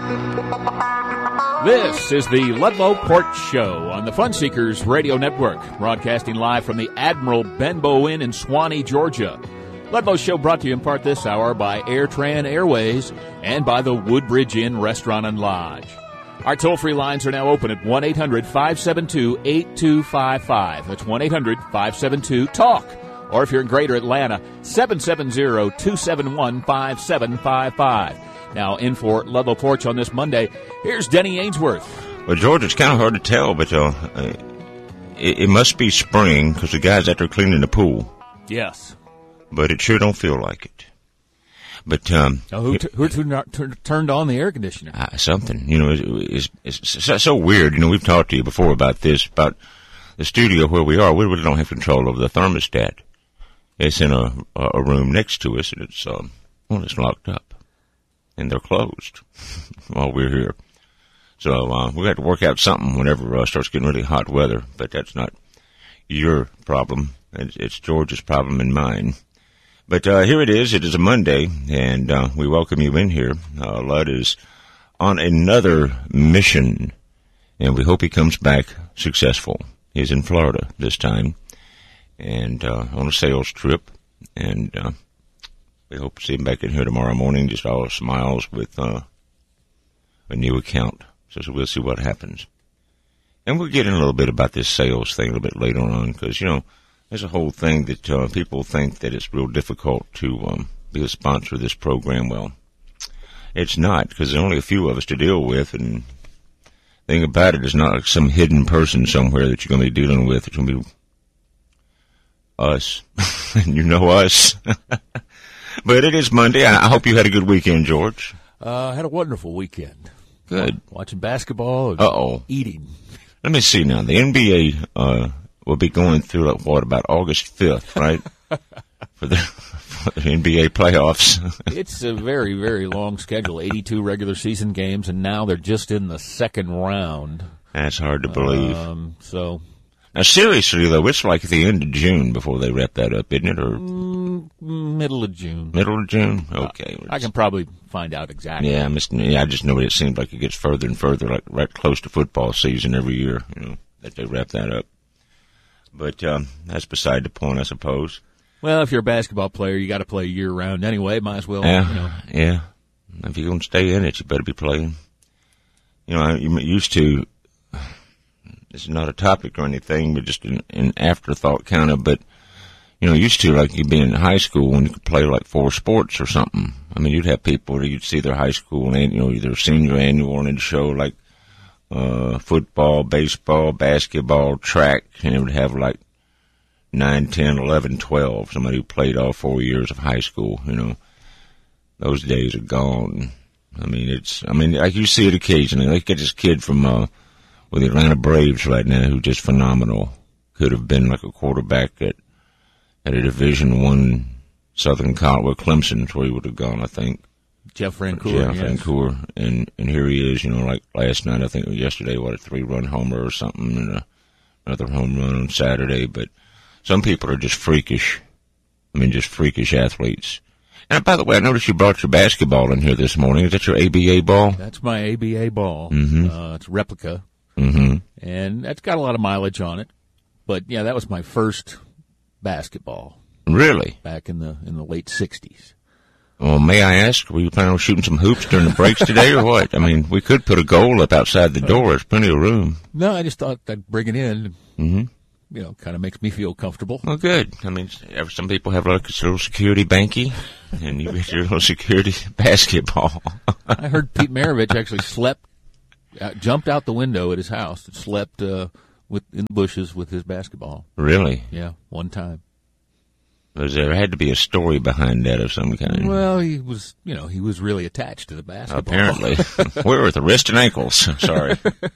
This is the Ludlow Port Show on the Fun Seekers Radio Network, broadcasting live from the Admiral Benbow Inn in Swanee, Georgia. Ludlow Show brought to you in part this hour by AirTran Airways and by the Woodbridge Inn Restaurant and Lodge. Our toll-free lines are now open at 1-800-572-8255. That's 1-800-572-TALK. Or if you're in Greater Atlanta, 770-271-5755. Now in for Ludlow Porch on this Monday, here's Denny Ainsworth. Well, George, it's kind of hard to tell, but it must be spring because the guy's out there cleaning the pool. Yes. But it sure don't feel like it. But who turned on the air conditioner? Something. You know, it's so weird. You know, we've talked to you before about this, about the studio where we are. We really don't have control over the thermostat. It's in a room next to us, and it's locked up. And they're closed while we're here. So we got to work out something whenever it starts getting really hot weather. But that's not your problem. It's George's problem and mine. But here it is. It is a Monday, and we welcome you in here. Lud is on another mission, and we hope he comes back successful. He's in Florida this time, and on a sales trip, and we hope to see him back in here tomorrow morning, just all smiles with a new account. So we'll see what happens. And we'll get in a little bit about this sales thing a little bit later on, because, you know, there's a whole thing that people think that it's real difficult to be a sponsor of this program. Well, it's not, because there's only a few of us to deal with, and the thing about it is not like some hidden person somewhere that you're going to be dealing with. It's going to be us. And you know us. But it is Monday. I hope you had a good weekend, George. I had a wonderful weekend. Good. Watching basketball and eating. Let me see now. The NBA will be going through, about August 5th, right? for the NBA playoffs. It's a very, very long schedule. 82 regular season games, and now they're just in the second round. That's hard to believe. Now, seriously, though, it's like the end of June before they wrap that up, isn't it? Or middle of June. Middle of June? Okay. I can probably find out exactly. Yeah, I just know it seems like it gets further and further, like right close to football season every year, you know, that they wrap that up. But that's beside the point, I suppose. Well, if you're a basketball player, you got to play year-round anyway. Might as well, Yeah. If you're going to stay in it, you better be playing. You know, you used to... This is not a topic or anything, but just an afterthought kind of. But, you know, used to, like, you'd be in high school and you could play, like, 4 sports or something. I mean, you'd have people that you'd see their high school and, you know, either senior annual and it'd show, like, football, baseball, basketball, track, and it would have, like, 9, 10, 11, 12, somebody who played all 4 years of high school, you know. Those days are gone. I mean, like you see it occasionally. Like, get this kid from, with the Atlanta Braves right now, who's just phenomenal. Could have been like a quarterback at a Division I Southern College, well, Clemson's where he would have gone, I think. Jeff Francoeur. Francoeur. And here he is, you know, like last night, I think, or yesterday, a 3-run homer or something, and another home run on Saturday. But some people are just freakish. I mean, just freakish athletes. And by the way, I noticed you brought your basketball in here this morning. Is that your ABA ball? That's my ABA ball. Mm-hmm. It's a replica. Mm-hmm. And that's got a lot of mileage on it. But, yeah, that was my first basketball. Really? Back in the late 60s. Well, may I ask, were you planning on shooting some hoops during the breaks today or what? I mean, we could put a goal up outside the door. There's plenty of room. No, I just thought I'd bring it in. Mm-hmm. You know, kind of makes me feel comfortable. Well, good. I mean, some people have like a little security banky, and you get your little security basketball. I heard Pete Maravich actually jumped out the window at his house and slept in the bushes with his basketball. Really? Yeah, one time. There had to be a story behind that of some kind. Well, he was really attached to the basketball. Apparently. Where were the wrist and ankles? Sorry.